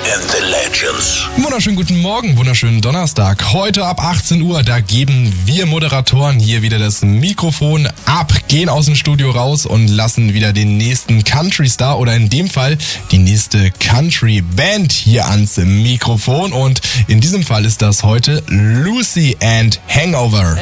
and the Legends. Wunderschönen guten Morgen, wunderschönen Donnerstag. Heute ab 18 Uhr, da geben wir Moderatoren hier wieder das Mikrofon ab, gehen aus dem Studio raus und lassen wieder den nächsten Country-Star oder in dem Fall die nächste Country-Band hier ans Mikrofon. Und in diesem Fall ist das heute Lucy and Hangover.